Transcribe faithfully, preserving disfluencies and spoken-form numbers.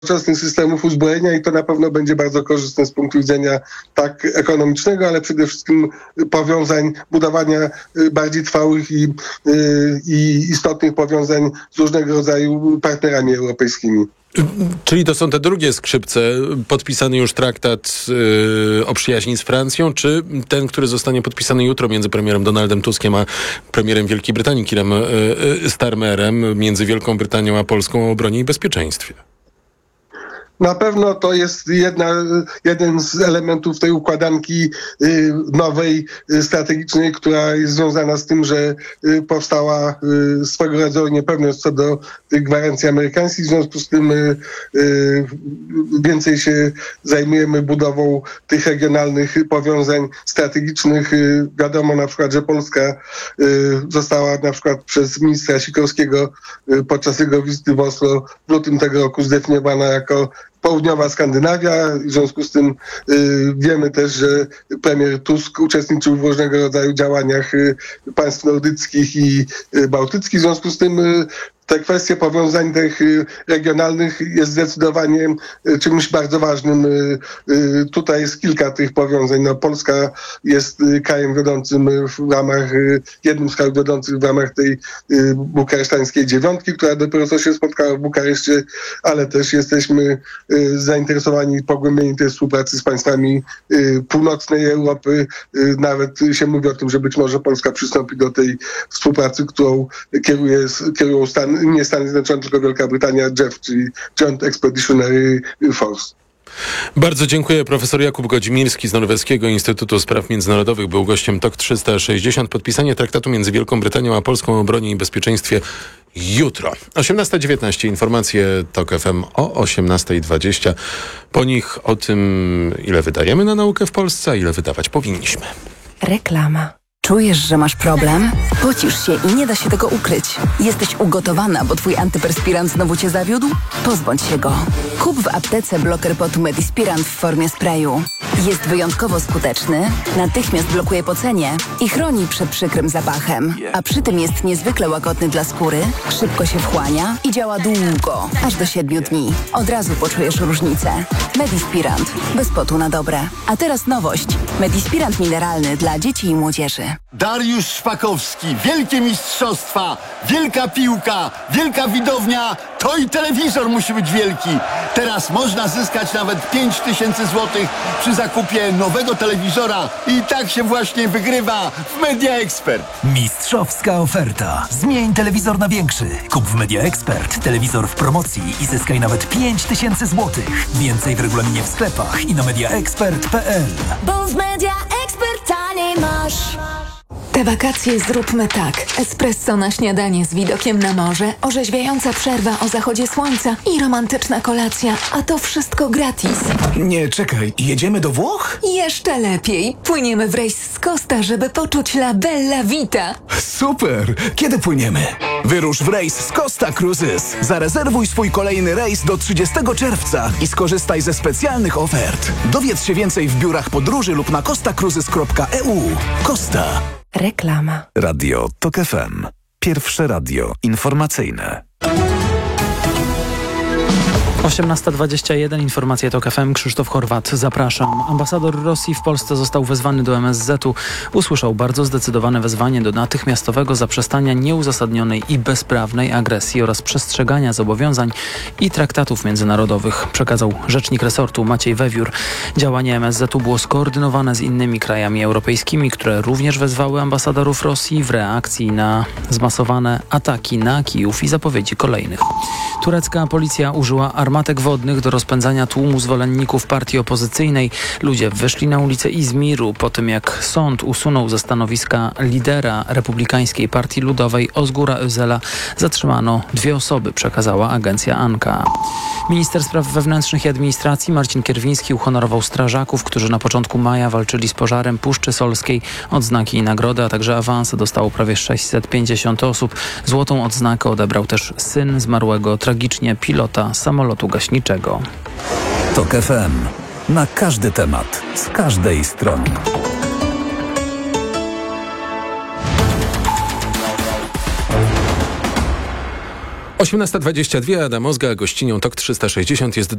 nowoczesnych systemów uzbrojenia i to na pewno będzie bardzo korzystne z punktu widzenia tak ekonomicznego, ale przede wszystkim powiązań, budowania bardziej trwałych i, i istotnych powiązań z różnego rodzaju partnerami europejskimi. Czyli to są te drugie skrzypce, podpisany już traktat yy, o przyjaźni z Francją, czy ten, który zostanie podpisany jutro między premierem Donaldem Tuskiem a premierem Wielkiej Brytanii, Keirem yy, Starmerem, między Wielką Brytanią a Polską o obronie i bezpieczeństwie? Na pewno to jest jedna, jeden z elementów tej układanki y, nowej, y, strategicznej, która jest związana z tym, że y, powstała y, swego rodzaju niepewność co do tych gwarancji amerykańskich. W związku z tym y, y, więcej się zajmujemy budową tych regionalnych powiązań strategicznych. Y, wiadomo na przykład, że Polska y, została na przykład przez ministra Sikorskiego y, podczas jego wizyty w Oslo w lutym tego roku zdefiniowana jako Południowa Skandynawia. W związku z tym y, wiemy też, że premier Tusk uczestniczył w różnego rodzaju działaniach y, państw nordyckich i y, bałtyckich. W związku z tym y, te kwestie powiązań tych regionalnych jest zdecydowanie czymś bardzo ważnym. Tutaj jest kilka tych powiązań. No, Polska jest krajem wiodącym w ramach, jednym z krajów wiodących w ramach tej bukaresztańskiej dziewiątki, która dopiero co się spotkała w Bukareszcie, ale też jesteśmy zainteresowani pogłębieniem tej współpracy z państwami północnej Europy. Nawet się mówi o tym, że być może Polska przystąpi do tej współpracy, którą kieruje, kierują Stany, nie Stany Zjednoczone, tylko Wielka Brytania, J E F, czyli Joint Expeditionary Force. Bardzo dziękuję. Profesor Jakub Godzimirski z Norweskiego Instytutu Spraw Międzynarodowych był gościem T O K trzysta sześćdziesiąt. Podpisanie traktatu między Wielką Brytanią a Polską o obronie i bezpieczeństwie jutro. osiemnasta dziewiętnaście. Informacje T O K F M o osiemnasta dwadzieścia. Po nich o tym, ile wydajemy na naukę w Polsce, a ile wydawać powinniśmy. Reklama. Czujesz, że masz problem? Pocisz się i nie da się tego ukryć. Jesteś ugotowana, bo twój antyperspirant znowu cię zawiódł? Pozbądź się go. Kup w aptece bloker potu Medispirant w formie sprayu. Jest wyjątkowo skuteczny, natychmiast blokuje pocenie i chroni przed przykrym zapachem. A przy tym jest niezwykle łagodny dla skóry, szybko się wchłania i działa długo, aż do siedmiu dni. Od razu poczujesz różnicę. Medispirant. Bez potu na dobre. A teraz nowość. Medispirant mineralny dla dzieci i młodzieży. Dariusz Szpakowski, wielkie mistrzostwa, wielka piłka, wielka widownia, to i telewizor musi być wielki. Teraz można zyskać nawet pięć tysięcy złotych przy zakupie nowego telewizora i tak się właśnie wygrywa w Media Expert. Mistrzowska oferta. Zmień telewizor na większy. Kup w Media Expert telewizor w promocji i zyskaj nawet pięć tysięcy złotych. Więcej w regulaminie w sklepach i na mediaexpert kropka p l. Bo w Media Expert taniej masz. Te wakacje zróbmy tak. Espresso na śniadanie z widokiem na morze, orzeźwiająca przerwa o zachodzie słońca i romantyczna kolacja. A to wszystko gratis. Nie, czekaj. Jedziemy do Włoch? Jeszcze lepiej. Płyniemy w rejs z Costa, żeby poczuć la bella vita. Super! Kiedy płyniemy? Wyrusz w rejs z Costa Cruises. Zarezerwuj swój kolejny rejs do trzydziestego czerwca i skorzystaj ze specjalnych ofert. Dowiedz się więcej w biurach podróży lub na costa cruises kropka e u. Costa. Reklama. Radio T O K F M. Pierwsze radio informacyjne. osiemnasta dwadzieścia jeden. Informacje T O K F M. Krzysztof Horwat. Zapraszam. Ambasador Rosji w Polsce został wezwany do M S Z u. Usłyszał bardzo zdecydowane wezwanie do natychmiastowego zaprzestania nieuzasadnionej i bezprawnej agresji oraz przestrzegania zobowiązań i traktatów międzynarodowych, przekazał rzecznik resortu Maciej Wewiór. Działanie M S Z u było skoordynowane z innymi krajami europejskimi, które również wezwały ambasadorów Rosji w reakcji na zmasowane ataki na Kijów i zapowiedzi kolejnych. Turecka policja użyła armatek wodnych do rozpędzania tłumu zwolenników partii opozycyjnej. Ludzie wyszli na ulicę Izmiru po tym, jak sąd usunął ze stanowiska lidera Republikańskiej Partii Ludowej Ozgura Özela. Zatrzymano dwie osoby, przekazała agencja Anka. Minister Spraw Wewnętrznych i Administracji Marcin Kierwiński uhonorował strażaków, którzy na początku maja walczyli z pożarem Puszczy Solskiej. Odznaki i nagrody, a także awanse dostało prawie sześćset pięćdziesiąt osób. Złotą odznakę odebrał też syn zmarłego tragicznie pilota samolotu gaśniczego. T O K F M. Na każdy temat, z każdej strony. osiemnasta dwadzieścia dwa, Adam Ozga, gościnią Tok trzysta sześćdziesiąt jest